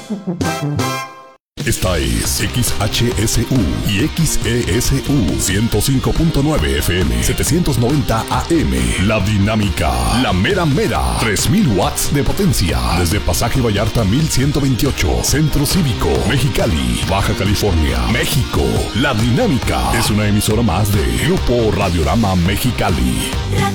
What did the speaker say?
Esta es XHSU y XESU 105.9 FM 790 AM. La Dinámica, la mera mera, 3000 watts de potencia. Desde Pasaje Vallarta 1128, Centro Cívico, Mexicali, Baja California, México. La Dinámica es una emisora más de Grupo Radiorama Mexicali.